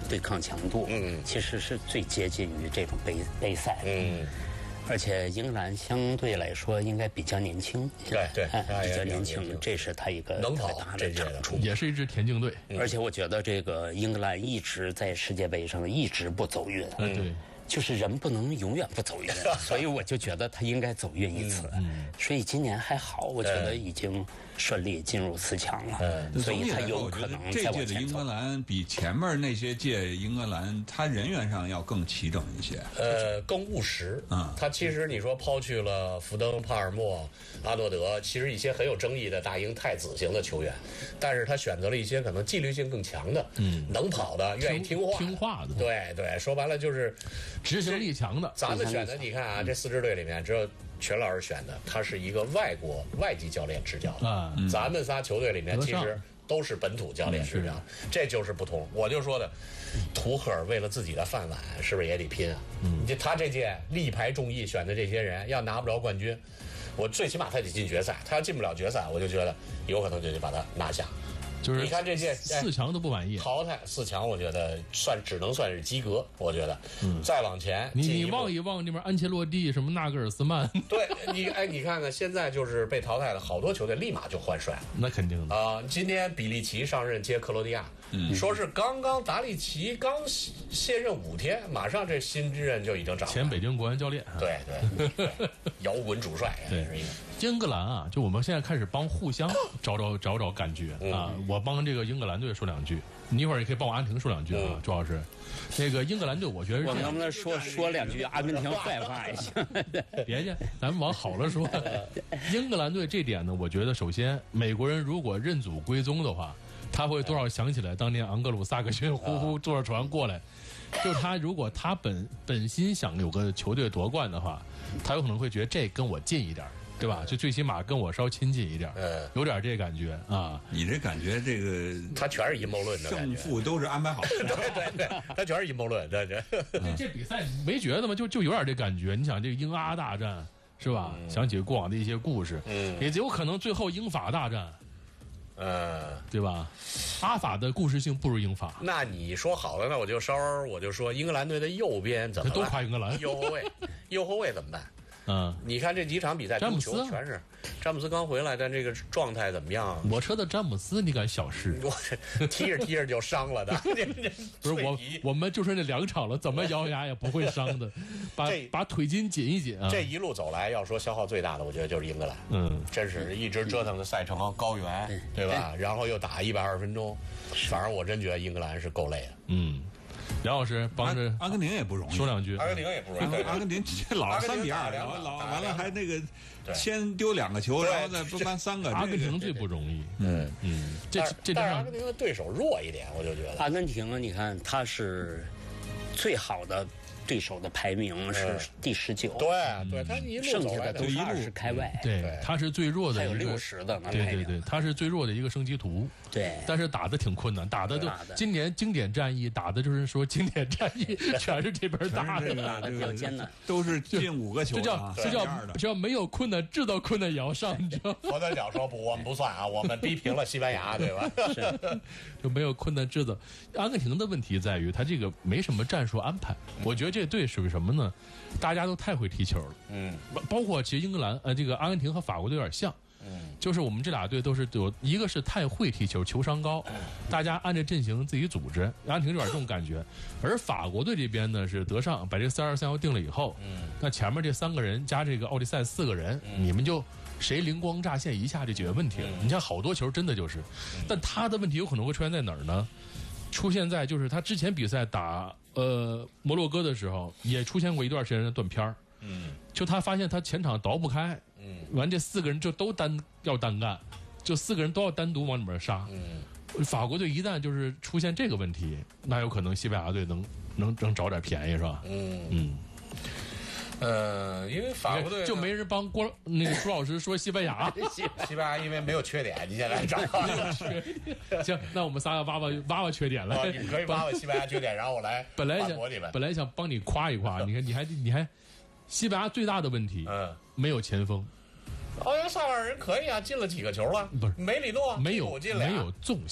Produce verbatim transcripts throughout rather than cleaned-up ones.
对抗强度，嗯，其实是最接近于这种杯杯赛，嗯。而且英格兰相对来说应该比较年轻， 对对， 哎、比较年轻，这是他一个能跑大的长处， 也是一支田径队。 嗯、而且我觉得这个英格兰一直在世界杯上一直不走运， 嗯，对。 就是人不能永远不走运，所以我就觉得他应该走运一次。嗯，所以今年还好，我觉得已经顺利进入四强了。嗯，所以他有可能这届的英格兰比前面那些届英格兰，他人员上要更齐整一些， 呃，更务实。嗯，他其实你说抛去了福登、帕尔默、阿诺德，其实一些很有争议的大英太子型的球员，但是他选择了一些可能纪律性更强的，嗯，能跑的，愿意听话、 听话的。 对对，说白了就是。 执行力强的， 咱们选的你看啊，这四支队里面只有全老师选的，他是一个外国外籍教练执教啊。咱们仨球队里面其实都是本土教练执教，这就是不同。我就说的，图赫尔为了自己的饭碗，是不是也得拼啊？嗯，他这届力排众议选的这些人，要拿不着冠军，我最起码他得进决赛。他要进不了决赛，我就觉得有可能就得把他拿下。 就是你看这届四强都不满意， 淘汰四强，我觉得算只能算是及格。我觉得，嗯，再往前， 你你望一望那边安切洛蒂什么纳格尔斯曼， 对你哎，你看看现在就是被淘汰的好多球队立马就换帅了， 那肯定的啊、呃。今天比利奇上任接克罗地亚，嗯，说是刚刚达利奇刚卸任五天，马上这新之任就已经找前北京国安教练， 对对，对摇滚主帅， 对。英格兰啊，就我们现在开始帮互相找找找找感觉啊！嗯、我帮这个英格兰队说两句，你一会儿也可以帮我阿根廷说两句啊，嗯、朱老师。那个英格兰队，我觉得是我能不能说说两句阿根廷坏话也行？ 别介，咱们往好了说。英格兰队这点呢，我觉得首先美国人如果认祖归宗的话，他会多少想起来当年昂格鲁萨克逊呼呼坐着船过来。就是他如果他本本心想有个球队夺冠的话，他有可能会觉得这跟我近一点。对吧？就最起码跟我稍亲近一点，嗯，有点这感觉啊。 你这感觉，这个他全是阴谋论的感觉， 胜负都是安排好的。 对对对，他全是阴谋论，对对。 这这比赛没觉得吗？就就有点这感觉。你想这个英阿大战是吧？嗯、想起过往的一些故事，嗯，也有可能最后英法大战，嗯，对吧？阿法的故事性不如英法。 那你说好了，那我就稍我就说英格兰队的右边怎么都夸英格兰右后卫，右后卫怎么办？ 嗯， 你看这几场比赛， 詹姆斯全是詹姆斯刚回来，但这个状态怎么样？ 我车的詹姆斯，你敢小视？ 我踢着踢着就伤了的。 不是我，我们就剩那两场了，怎么咬牙也不会伤的。把把腿筋紧一紧啊！ 这一路走来，要说消耗最大的，我觉得就是英格兰。嗯，真是一直折腾的赛程高原，嗯、对吧？然后又打一百二十分钟，反正我真觉得英格兰是够累的。 嗯。杨老师帮着阿根廷也不容易， 说两句。 阿根廷也不容易， 阿根廷老三比二，老老完了还那个先丢两个球，然后再不翻三个。 阿根廷最不容易，嗯嗯，这这但是阿根廷的对手弱一点，我就觉得。 阿根廷啊，你看他是最好的对手的排名是第十九， 对对，他一路剩下的都是二十开外， 对，他是最弱的， 还有六十的呢， 对对对，他是最弱的一个升级图， 对， 但是打的挺困难，打的就今年经典战役打的就是说经典战役全是这边打的， 打的比较艰难， 都是进五个球， 这叫这叫只要没有困难，制造困难也要上，你知道吗？ 佛得角说不，我们不算啊，我们逼平了西班牙，对吧？ 是，就没有困难制造。阿根廷的问题在于他这个没什么战术安排，我觉得这队属于什么呢？大家都太会踢球了，嗯，包括其实英格兰呃，这个阿根廷和法国队有点像，嗯，就是我们这俩队都是有一个是太会踢球，球商高，大家按照阵型自己组织，阿根廷有点这种感觉，而法国队这边呢是德尚把这个四二三幺定了以后，嗯，那前面这三个人加这个奥利赛四个人，嗯、你们就谁灵光乍现一下就解决问题了。嗯、你像好多球真的就是，但他的问题有可能会出现在哪儿呢？出现在就是他之前比赛打呃摩洛哥的时候，也出现过一段时间的断片儿。嗯，就他发现他前场倒不开，嗯，完这四个人就都单要单干，就四个人都要单独往里面杀。嗯，法国队一旦就是出现这个问题，那有可能西班牙队能能能找点便宜是吧？嗯嗯。 呃，因为法国队就没人帮郭那个朱老师说西班牙， 西班牙因为没有缺点，你现在找到了缺点。行，那我们仨要挖挖挖挖缺点了。 哦、你可以挖挖西班牙缺点，然后我来本来想本来想帮你夸一夸，你看你还你还西班牙最大的问题，嗯，没有前锋。 奥亚萨尔人可以啊，进了几个球了？ 不是梅里诺没有进没有纵向，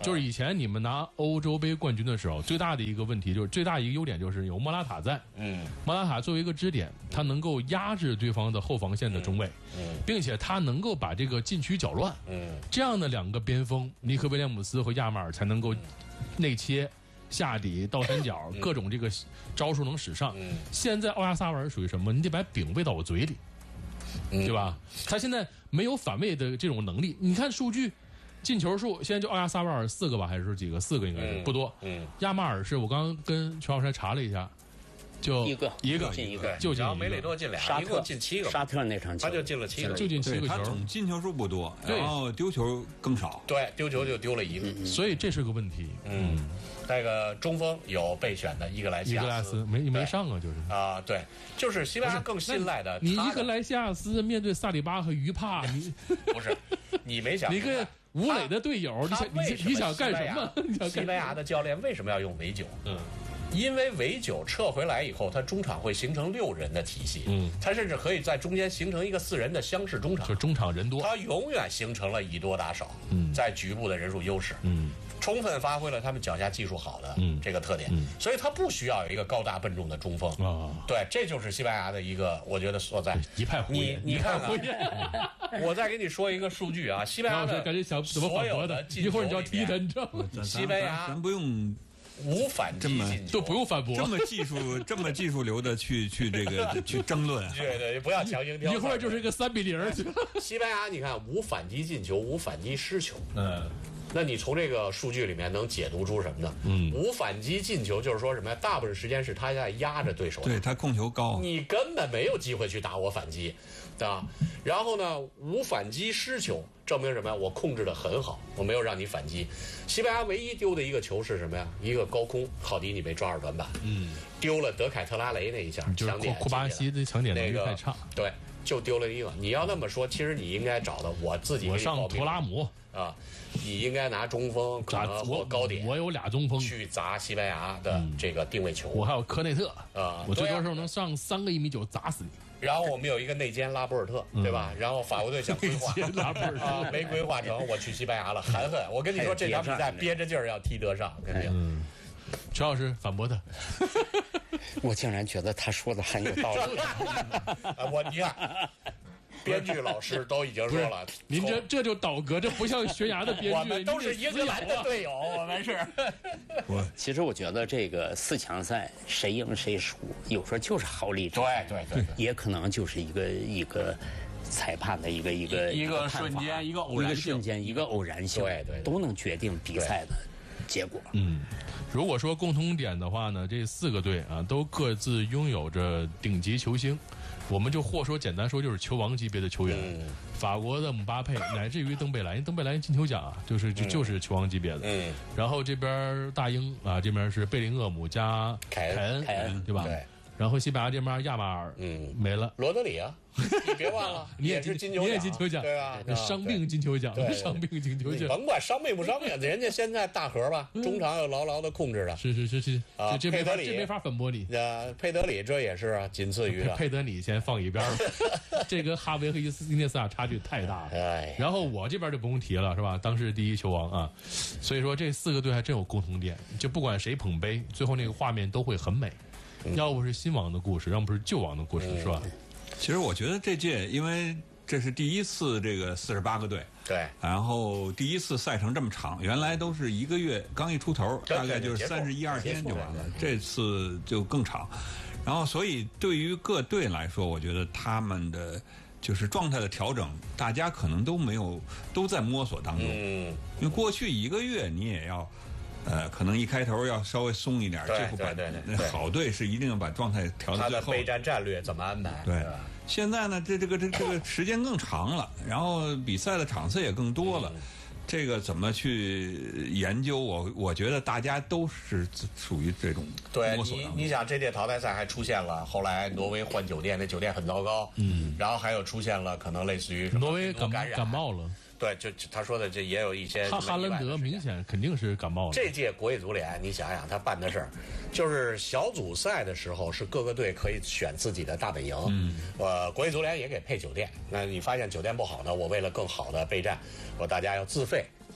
就是以前你们拿欧洲杯冠军的时候，最大的一个问题就是最大一个优点就是有莫拉塔在。嗯，莫拉塔作为一个支点，他能够压制对方的后防线的中卫，嗯，并且他能够把这个禁区搅乱。嗯，这样的两个边锋尼克威廉姆斯和亚马尔才能够内切、下底、倒三角，各种这个招数能使上。嗯，现在奥亚萨瓦尔属于什么？你得把饼喂到我嘴里。对吧？他现在没有反卫的这种能力。你看数据，进球数现在就奥亚萨瓦尔四个吧，还是几个？四个应该是、嗯、不多。嗯，亚马尔是我刚刚跟全老师查了一下，就一个一个进一个， 就进一个。 梅里多进俩， 沙特进七个， 沙特那场他就进了七个， 就进七个球。 他总进球数不多，然后丢球更少。 对，丢球就丢了一个， 嗯、所以这是个问题。嗯。嗯那个中锋有备选的伊格莱西亚斯， 伊格莱斯没没上啊，就是啊，对，就是西班牙更信赖的。 你伊格莱西亚斯面对萨里巴和于帕，你不是你没想你个吴磊的队友，你想你你想干什么？ 西班牙的教练为什么要用维九？嗯。因为维九撤回来以后，他中场会形成六人的体系，嗯，他甚至可以在中间形成一个四人的厢式中场， 就中场人多， 他永远形成了以多打少，嗯，在局部的人数优势，嗯，充分发挥了他们脚下技术好的这个特点，嗯，所以他不需要有一个高大笨重的中锋啊、哦，对，这就是西班牙的一个我觉得所在。 一派胡言，你你看看，我再给你说一个数据啊，西班牙的感觉想怎么反驳的，一会儿你就要踢他，你知道吗？ 西班牙咱不用。 无反击进球都不用反驳， 这么技术这么技术流的去去这个去争论， 对对，不要强行挑。 一会儿就是一个三比零。 西班牙，你看无反击进球，无反击失球，嗯，那你从这个数据里面能解读出什么呢？嗯，无反击进球就是说什么呀？大部分时间是他在压着对手， 对他控球高， 你根本没有机会去打我反击，啊，然后呢，无反击失球。证明什么呀？我控制的很好，我没有让你反击。西班牙唯一丢的一个球是什么呀？一个高空，浩迪你被抓着短板，嗯，丢了德凯特拉雷那一下， 强点，库巴西的强点能力太差， 那个、对，就丢了一个。你要那么说，其实你应该找的我自己， 我上图拉姆啊，你应该拿中锋，可能或高点， 我有俩中锋去砸西班牙的这个定位球。 我还有科内特啊，我最多时候能上三个一米九砸死你。 然后我们有一个内奸拉波尔特，对吧？然后法国队想规划， 拉波尔特啊，没规划成，我去西班牙了，含恨。我跟你说，这场比赛憋着劲儿要踢得上，肯定。 嗯，陈老师反驳他， 我竟然觉得他说的很有道理。 我你看。编剧老师都已经说了， 您这这就倒戈，这不像悬崖的编剧。 我们都是英格兰的队友，我们是。 我其实我觉得这个四强赛谁赢谁输，有时候就是好利之对对对， 也可能就是一个一个裁判的一个一个一个瞬间，一个偶然性，一个瞬间，一个偶然性， 对对， 都能决定比赛的结果。 嗯，如果说共同点的话呢，这四个队啊都各自拥有着顶级球星。我们就或说简单说就是球王级别的球员，嗯、法国的姆巴佩，乃至于登贝莱，登贝莱金球奖啊，就是就就是球王级别的。嗯，然后这边大英啊，这边是贝林厄姆加凯恩， 凯恩对吧？ 对。 然后西班牙这边亚马尔，嗯，没了。 罗德里啊，你别忘了， 你也是金球奖， 你也金球奖， 对吧？ 伤病金球奖，伤病金球奖， 甭管伤病不伤病，人家现在大核吧，中场又牢牢的控制着。 是是是是啊， 这佩德里这没法反驳你。 呃，佩德里这也是啊，仅次于佩德里先放一边了，这跟哈维和伊斯伊涅斯塔差距太大了。哎，然后我这边就不用提了，是吧？当时第一球王啊，所以说这四个队还真有共同点，就不管谁捧杯，最后那个画面都会很美。要不是新王的故事，要不是旧王的故事，是吧？ 其实我觉得这届，因为这是第一次这个四十八个队， 对， 然后第一次赛程这么长，原来都是一个月刚一出头，大概就是三十一二天就完了，这次就更长。然后，所以对于各队来说，我觉得他们的就是状态的调整，大家可能都没有都在摸索当中。嗯，因为过去一个月你也要。呃，可能一开头要稍微松一点，最后把对对对， 好队是一定要把状态调到最后。 他的备战战略怎么安排？ 对，现在呢，这这个这这个时间更长了，然后比赛的场次也更多了，嗯、这个怎么去研究？我我觉得大家都是属于这种摸索当中。 对，你你想这届淘汰赛还出现了，后来挪威换酒店，那酒店很糟糕，嗯，然后还有出现了可能类似于什么挪威感感冒了。 对，就他说的这也有一些。 哈哈兰德明显肯定是感冒了。 这届国际足联，你想想他办的事儿，就是小组赛的时候是各个队可以选自己的大本营。嗯。呃，国际足联也给配酒店。那你发现酒店不好呢，我为了更好的备战，我大家要自费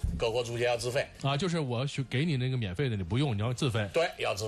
各国足协要自费啊，就是我给你那个免费的，你不用，你要自费。 对，要自费。